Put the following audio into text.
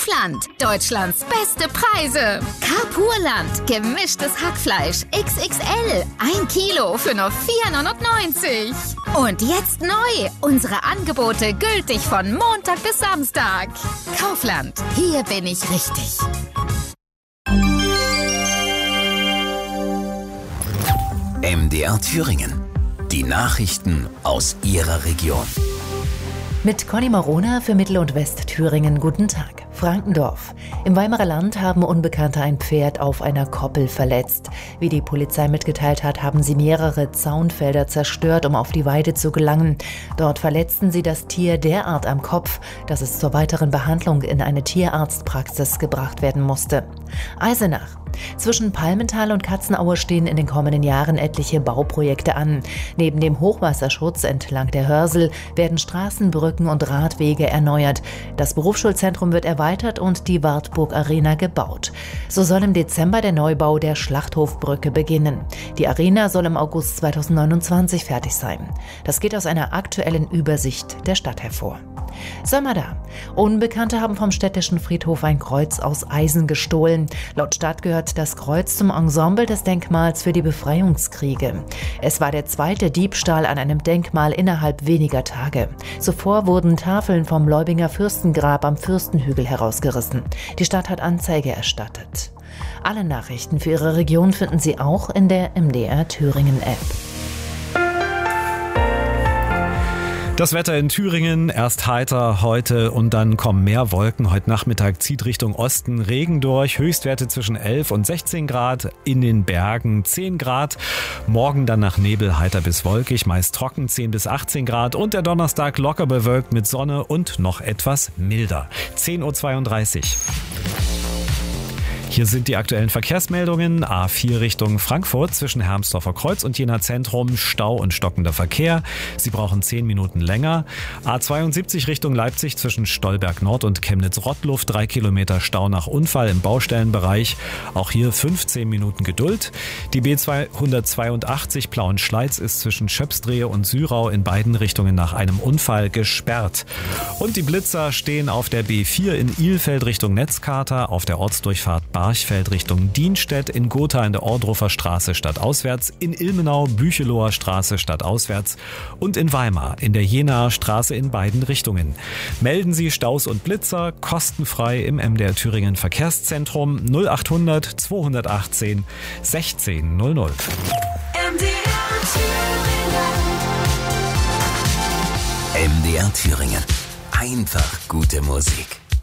Kaufland. Deutschlands beste Preise. Carpurland. Gemischtes Hackfleisch. XXL. 1 Kilo für nur 4,99 €. Und jetzt neu. Unsere Angebote gültig von Montag bis Samstag. Kaufland. Hier bin ich richtig. MDR Thüringen. Die Nachrichten aus Ihrer Region. Mit Conny Marona für Mittel- und Westthüringen. Guten Tag. Frankendorf. Im Weimarer Land haben Unbekannte ein Pferd auf einer Koppel verletzt. Wie die Polizei mitgeteilt hat, haben sie mehrere Zaunfelder zerstört, um auf die Weide zu gelangen. Dort verletzten sie das Tier derart am Kopf, dass es zur weiteren Behandlung in eine Tierarztpraxis gebracht werden musste. Eisenach. Zwischen Palmental und Katzenaue stehen in den kommenden Jahren etliche Bauprojekte an. Neben dem Hochwasserschutz entlang der Hörsel werden Straßen, Brücken und Radwege erneuert. Das Berufsschulzentrum wird erweitert und die Wartburg Arena gebaut. So soll im Dezember der Neubau der Schlachthofbrücke beginnen. Die Arena soll im August 2029 fertig sein. Das geht aus einer aktuellen Übersicht der Stadt hervor. Sömmerda. Unbekannte haben vom städtischen Friedhof ein Kreuz aus Eisen gestohlen. Laut Stadt gehört das Kreuz zum Ensemble des Denkmals für die Befreiungskriege. Es war der zweite Diebstahl an einem Denkmal innerhalb weniger Tage. Zuvor wurden Tafeln vom Leubinger Fürstengrab am Fürstenhügel herausgerissen. Die Stadt hat Anzeige erstattet. Alle Nachrichten für Ihre Region finden Sie auch in der MDR Thüringen App. Das Wetter in Thüringen, erst heiter heute und dann kommen mehr Wolken. Heute Nachmittag zieht Richtung Osten Regen durch. Höchstwerte zwischen 11 und 16 Grad, in den Bergen 10 Grad. Morgen dann nach Nebel heiter bis wolkig, meist trocken 10 bis 18 Grad. Und der Donnerstag locker bewölkt mit Sonne und noch etwas milder. 10:32 Uhr. Hier sind die aktuellen Verkehrsmeldungen. A4 Richtung Frankfurt zwischen Hermsdorfer Kreuz und Jena Zentrum. Stau und stockender Verkehr. Sie brauchen 10 Minuten länger. A72 Richtung Leipzig zwischen Stolberg Nord und Chemnitz-Rottluff. 3 Kilometer Stau nach Unfall im Baustellenbereich. Auch hier 15 Minuten Geduld. Die B282 Plauenschleiz ist zwischen Schöpsdrehe und Syrau in beiden Richtungen nach einem Unfall gesperrt. Und die Blitzer stehen auf der B4 in Ilfeld Richtung Netzkater, auf der Ortsdurchfahrt Barchfeld Richtung Dienstedt, in Gotha in der Ohrdruffer Straße stadtauswärts, in Ilmenau Bücheloher Straße stadtauswärts und in Weimar in der Jenaer Straße in beiden Richtungen. Melden Sie Staus und Blitzer kostenfrei im MDR Thüringen Verkehrszentrum 0800 218 1600. MDR Thüringen. Einfach gute Musik.